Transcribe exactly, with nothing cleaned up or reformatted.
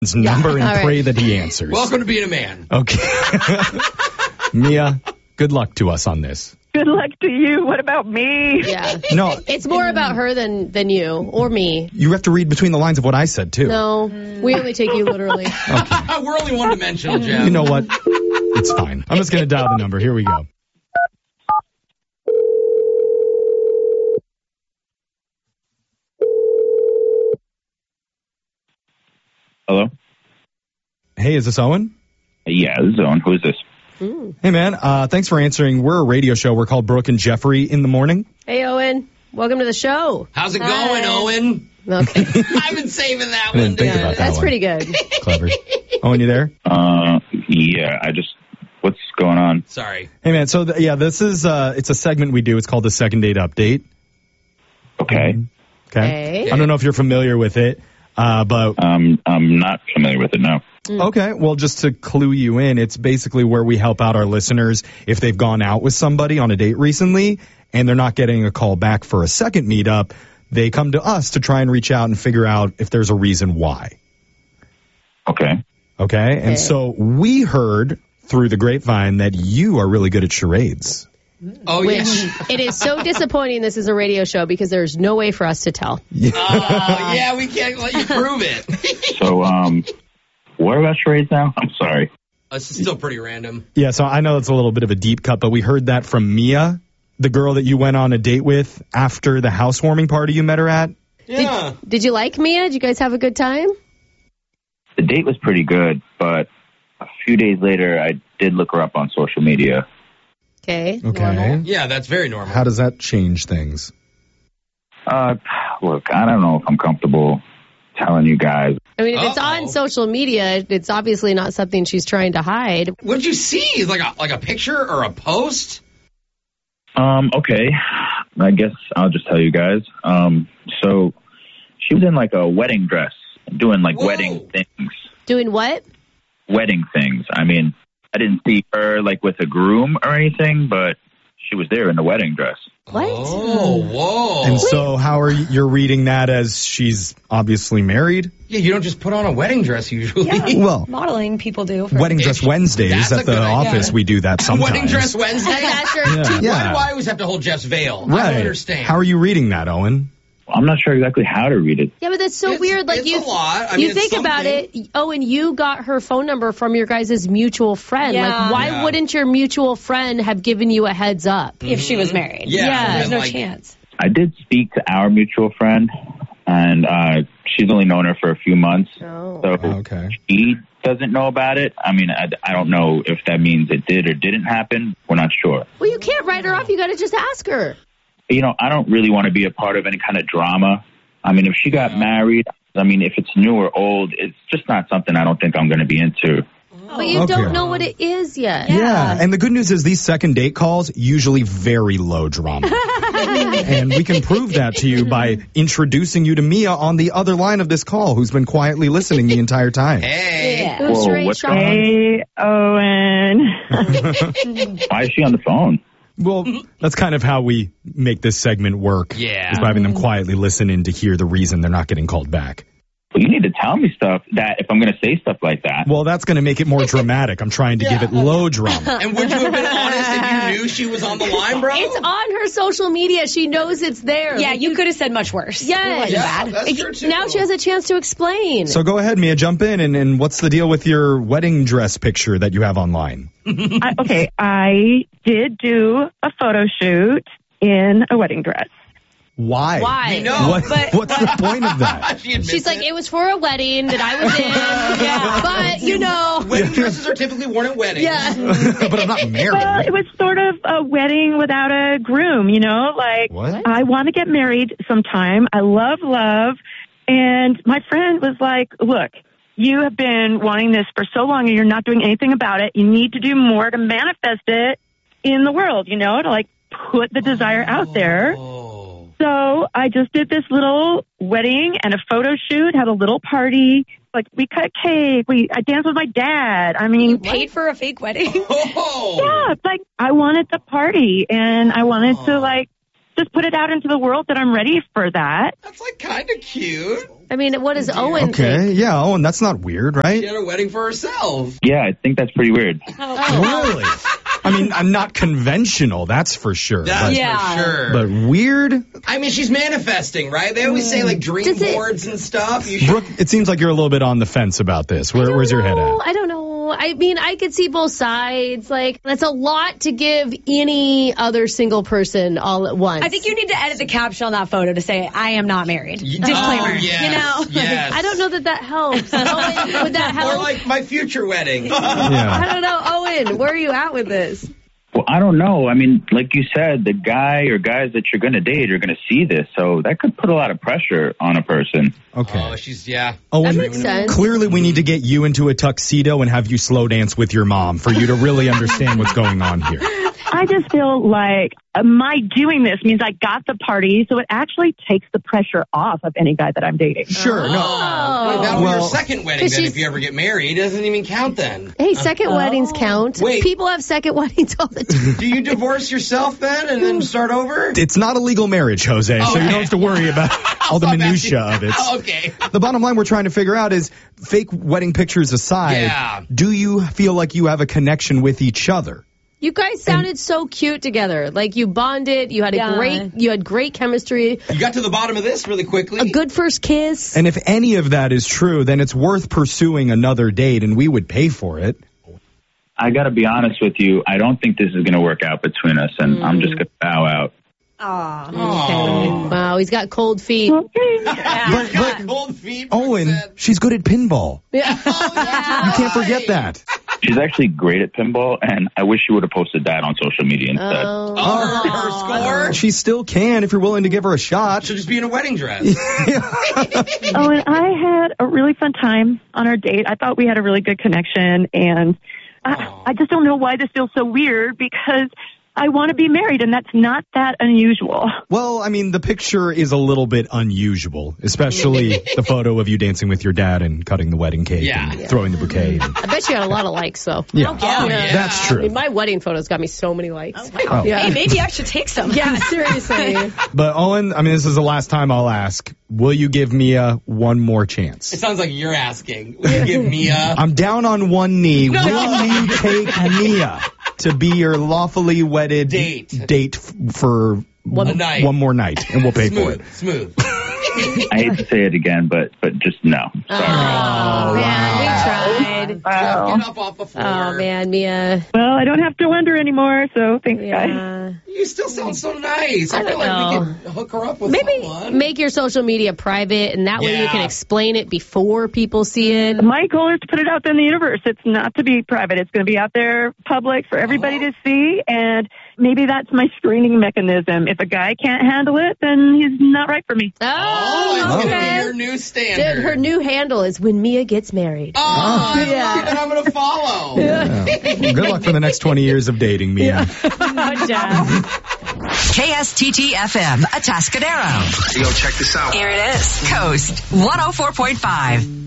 number Yeah, and all pray right. that he answers. Welcome to being a man. Okay. Mia, good luck to us on this. Good luck to you. What about me? Yeah. No, It's more about her than, than you or me. you have to read between the lines of what I said, too. No, we only take you literally. We're only one-dimensional, Jeff. You know what? It's fine. I'm just going to dial the number. Here we go. Hello? Hey, is this Owen? Yeah, this is Owen. Who is this? Hey, man. Uh, thanks for answering. We're a radio show. We're called Brooke and Jeffrey in the Morning. Hey, Owen. Welcome to the show. How's it Hi. going, Owen? Okay. I've been saving that I didn't one. think dude. about that That's one. pretty good. Clever. Owen, you there? Uh, yeah, I just, what's going on? Sorry. Hey, man. So, th- yeah, this is, uh, it's a segment we do. It's called the Second Date Update. Okay. Okay. Hey. I don't know if you're familiar with it, uh, but Um, I'm not familiar with it, no. okay. Well, just to clue you in, it's basically where we help out our listeners if they've gone out with somebody on a date recently and they're not getting a call back for a second meetup. They come to us to try and reach out and figure out if there's a reason why. Okay. Okay. And so we heard through the grapevine that you are really good at charades. Oh, Which yeah. it is so disappointing this is a radio show because there's no way for us to tell. Oh, yeah, we can't let you prove it. So, um, what about charades now? I'm sorry. This is still pretty random. Yeah. So I know it's a little bit of a deep cut, but we heard that from Mia, the girl that you went on a date with after the housewarming party you met her at. Yeah. Did you like Mia? Did you guys have a good time? The date was pretty good, but a few days later, I did look her up on social media. Okay. Okay. Yeah, that's very normal. How does that change things? Uh, look, I don't know if I'm comfortable telling you guys. I mean, if it's Uh-oh. on social media, it's obviously not something she's trying to hide. What did you see? Like a, like a picture or a post? Um, okay. I guess I'll just tell you guys. Um, so she was in like a wedding dress, doing like Whoa. wedding things. Doing what? Wedding things. I mean, I didn't see her like with a groom or anything, but she was there in the wedding dress. What? Oh, whoa. And so how are you, you're reading that as she's obviously married? Yeah, you don't just put on a wedding dress usually. Well, Modeling people do. For Wedding Dress Wednesdays That's a at the good idea. office, we do that sometimes. Wedding dress Wednesday? That's your- Yeah. Dude, Yeah. why do I always have to hold Jeff's veil? I Right. don't understand. How are you reading that, Owen? I'm not sure exactly how to read it. Yeah, but that's so It's- weird. Like it's you, a lot. I you mean, it's think about something. it. Oh, and you got her phone number from your guys' mutual friend. Yeah. Like, why Yeah. wouldn't your mutual friend have given you a heads up? if she was married. Yeah, Yeah. There's and no like- chance. I did speak to our mutual friend, and uh, she's only known her for a few months. Oh. So Okay. she doesn't know about it. I mean, I, I don't know if that means it did or didn't happen. We're not sure. Well, you can't write her off. You got to just ask her. You know, I don't really want to be a part of any kind of drama. I mean, if she got married, I mean, if it's new or old, it's just not something I don't think I'm going to be into. But you Okay. don't know what it is yet. Yeah. And the good news is these second date calls usually very low drama. And we can prove that to you by introducing you to Mia on the other line of this call, who's been quietly listening the entire time. Hey. Yeah. Who's Whoa, Sheree what's Shaw? Hey, Owen. Why is she on the phone? Well, that's kind of how we make this segment work. Yeah. Is by having them quietly listen in to hear the reason they're not getting called back. Well, you need to tell me stuff that if I'm going to say stuff like that. Well, that's going to make it more dramatic. I'm trying to give it low drama. And would you have been honest if you knew she was on the line, bro? It's on her social media. She knows it's there. Yeah, Like, you could have said much worse. Yes. It wasn't Yeah, bad. that's true, too. Now she has a chance to explain. So go ahead, Mia, jump in. And, and what's the deal with your wedding dress picture that you have online? I, okay, I did do a photo shoot in a wedding dress. Why? Why? We know. What, But- what's the point of that? She admits She's like, it. it was for a wedding that I was in. Yeah, but you know. Wedding dresses are typically worn at weddings. Yeah. But I'm not married. Well, it was sort of a wedding without a groom, you know? Like, What? I want to get married sometime. I love love. And my friend was like, look, you have been wanting this for so long and you're not doing anything about it. You need to do more to manifest it in the world, you know, to like put the desire out there. Oh. So I just did this little wedding and a photo shoot, had a little party. Like, we cut cake. We I danced with my dad. I mean, Paid for a fake wedding. Oh. yeah, like I wanted to party and I wanted to like just put it out into the world that I'm ready for that. That's like kind of cute. I mean, what does Owen Okay, think? yeah, Owen, that's not weird, right? She had a wedding for herself. Yeah, I think that's pretty weird. Really? I mean, I'm not conventional, that's for sure. That's but, Yeah. for sure. but weird? I mean, she's manifesting, right? They always say, like, dream Does it- boards and stuff. You should... Brooke, it seems like you're a little bit on the fence about this. Where, I don't where's your head know. at? I don't know. I mean, I could see both sides. Like, that's a lot to give any other single person all at once. I think you need to edit the caption on that photo to say, I am not married. Y- Disclaimer. Oh, yes, You know? yes. I don't know that that helps. Owen, would that help? Or, like, my future wedding. Yeah. I don't know. Owen, where are you at with this? Well, I don't know. I mean, like you said, the guy or guys that you're going to date are going to see this, so that could put a lot of pressure on a person. Okay. Oh, she's, yeah. Owen, That makes sense. clearly we need to get you into a tuxedo and have you slow dance with your mom for you to really understand what's going on here. I just feel like uh, my doing this means I got the party, so it actually takes the pressure off of any guy that I'm dating. Sure, no. Oh, that'll be Well, your second wedding, 'cause then, she's- if you ever get married. It doesn't even count then. Hey, second weddings count. Wait. People have second weddings all the time. Do you divorce yourself then and then start over? It's not a legal marriage, Jose, so you Okay. don't have to worry about all the Stop minutia asking. of it. Okay. The bottom line we're trying to figure out is, fake wedding pictures aside, Yeah. do you feel like you have a connection with each other? You guys sounded so cute together. Like you bonded. You had a Yeah. great. You had great chemistry. You got to the bottom of this really quickly. A good first kiss. And if any of that is true, then it's worth pursuing another date, and we would pay for it. I got to be honest with you. I don't think this is going to work out between us, and I'm just going to bow out. Aw. Aw. Wow, he's got cold feet. Okay. Yeah, you got cold feet. Brooke Owen, said. she's good at pinball. Oh, that's You can't forget right. that. She's actually great at pinball, and I wish she would have posted that on social media instead. Oh. Oh, her, her score? She still can if you're willing to give her a shot. She'll just be in a wedding dress. Oh, and I had a really fun time on our date. I thought we had a really good connection, and I, I just don't know why this feels so weird because I want to be married, and that's not that unusual. Well, I mean, the picture is a little bit unusual, especially the photo of you dancing with your dad and cutting the wedding cake Yeah. and throwing the bouquet. And, I bet you had a lot of likes, though. yeah. Oh, yeah. That's I true. mean, my wedding photos got me so many likes. Oh. Yeah. Hey, maybe I should take some. Yeah, seriously. But Owen, I mean, this is the last time I'll ask. Will you give Mia one more It chance? sounds like you're asking. Will you give me a... I'm down on one knee. No. Will you take Mia to be your lawfully wedded Date. date f- for One A night. one more night, and we'll pay for it? Smooth, smooth. I hate to say it again, but but just no. Sorry. Oh, man, we tried. Wow. Get up off the floor. Oh, man, Mia. Well, I don't have to wonder anymore, so thanks, guys. Yeah. You still sound so nice. I, I feel don't like know. we could hook her up with Maybe someone. make your social media private, and that way you Yeah. can explain it before people see it. My goal is to put it out there in the universe. It's not to be private. It's going to be out there public for everybody Uh-huh. to see, and maybe that's my screening mechanism. If a guy can't handle it, then he's not right for me. Oh, it's Oh, going to be okay. your new standard. Dude, her new handle is when Mia gets married. Oh, I Yeah. love it, and I'm going to follow. Yeah. Good luck for the next twenty years of dating, Mia. Good job. K S T T F M, Atascadero. Yo, check this out. Here it is. Coast one oh four point five.